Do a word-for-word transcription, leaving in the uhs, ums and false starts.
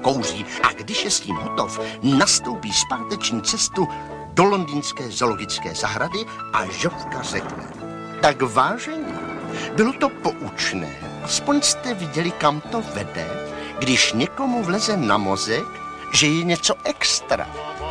pokouří a když je s tím hotov, nastoupí zpáteční cestu do londýnské zoologické zahrady a Žofka řekne: tak vážení, bylo to poučné, aspoň jste viděli, kam to vede, když někomu vleze na mozek, že je něco extra.